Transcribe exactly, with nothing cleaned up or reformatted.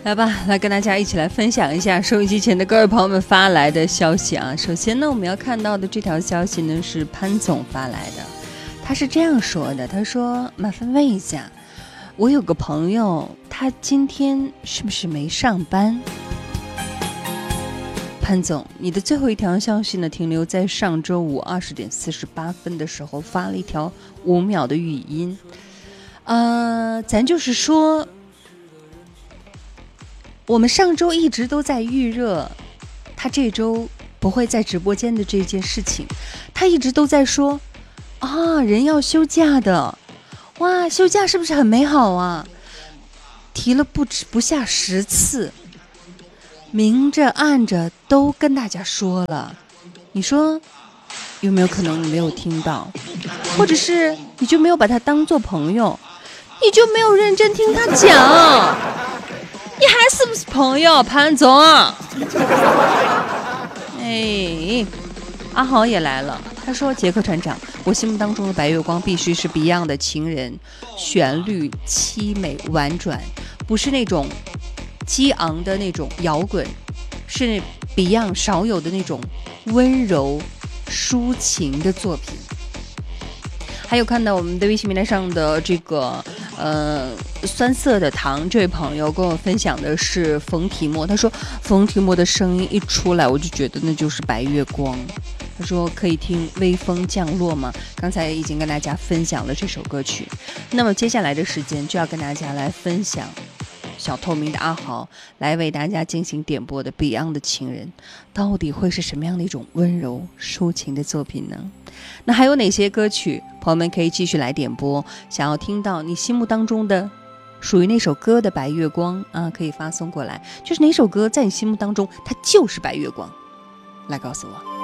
来吧，来跟大家一起来分享一下收音机前的各位朋友们发来的消息啊。首先呢，我们要看到的这条消息呢是潘总发来的，他是这样说的，他说麻烦问一下，我有个朋友他今天是不是没上班？潘总，你的最后一条消息呢停留在上周五二十点四十八分的时候发了一条五秒的语音，呃，咱就是说我们上周一直都在预热他这周不会在直播间的这件事情，他一直都在说啊，人要休假的，哇，休假是不是很美好啊？提了不止不下十次，明着暗着都跟大家说了，你说有没有可能你没有听到，或者是你就没有把他当做朋友，你就没有认真听他讲？你还是不是朋友，潘总？哎，阿豪也来了，他说：“杰克船长，我心目当中的白月光必须是 Beyond 的情人，旋律凄美婉转，不是那种激昂的那种摇滚，是 Beyond 少有的那种温柔抒情的作品。”还有看到我们的微信平台上的这个呃酸涩的糖这位朋友跟我分享的是冯提莫，他说冯提莫的声音一出来我就觉得那就是白月光，他说可以听微风降落吗？刚才已经跟大家分享了这首歌曲，那么接下来的时间就要跟大家来分享小透明的阿豪来为大家进行点播的 Beyond 的情人，到底会是什么样的一种温柔抒情的作品呢？那还有哪些歌曲朋友们可以继续来点播？想要听到你心目当中的属于那首歌的白月光啊，可以发送过来，就是哪首歌在你心目当中它就是白月光，来告诉我。